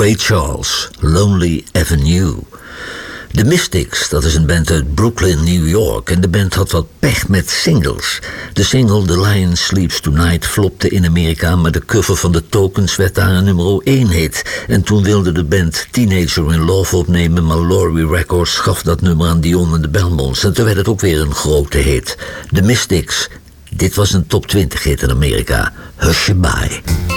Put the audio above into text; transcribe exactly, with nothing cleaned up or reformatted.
Ray Charles, Lonely Avenue. The Mystics, dat is een band uit Brooklyn, New York. En de band had wat pech met singles. De single The Lion Sleeps Tonight flopte in Amerika, maar de cover van de Tokens werd daar een nummer één hit. En toen wilde de band Teenager in Love opnemen, maar Laurie Records gaf dat nummer aan Dion en de Belmonts. En toen werd het ook weer een grote hit. The Mystics, dit was een top twintig hit in Amerika. Hush You Bye.